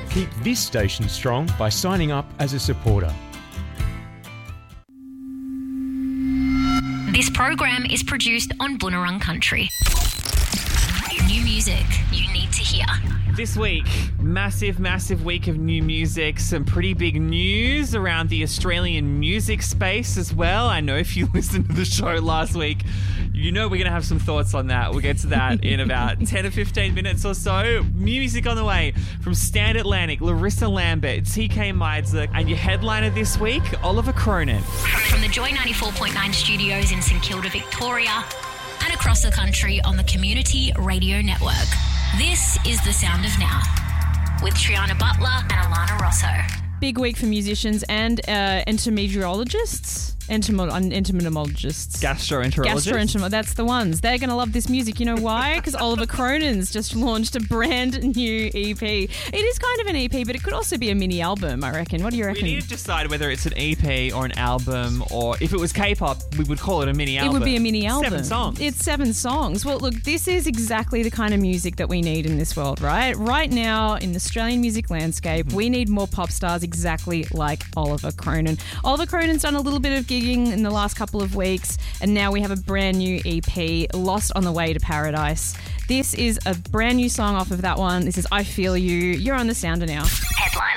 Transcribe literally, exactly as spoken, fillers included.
Keep this station strong by signing up as a supporter. This program is produced on Boonwurrung Country. New music you need to hear. This week, massive, massive week of new music. Some pretty big news around the Australian music space as well. I know if you listened to the show last week, you know we're going to have some thoughts on that. We'll get to that in about ten to fifteen minutes or so. Music on the way from Stand Atlantic, Larissa Lambert, T K Meidzer, and your headliner this week, Oliver Cronin. From the Joy ninety-four point nine studios in St Kilda, Victoria, and across the country on the Community Radio Network. This is The Sound of Now with Triana Butler and Alana Rosso. Big week for musicians and uh, entomologists. Entomo- entomologists. Gastroenterologists. Gastroenterologists. That's the ones. They're going to love this music. You know why? Because Oliver Cronin's just launched a brand new E P. It is kind of an E P, but it could also be a mini album, I reckon. What do you reckon? We need to decide whether it's an E P or an album, or if it was K-pop, we would call it a mini album. It would be a mini album. Seven songs. It's seven songs. Well, look, this is exactly the kind of music that we need in this world, right? Right now, in the Australian music landscape, mm. we need more pop stars exactly like Oliver Cronin. Oliver Cronin's done a little bit of gigging in the last couple of weeks, and now we have a brand new E P, Lost on the Way to Paradise. This is a brand new song off of that one. This is I Feel You. You're on The Sounder now.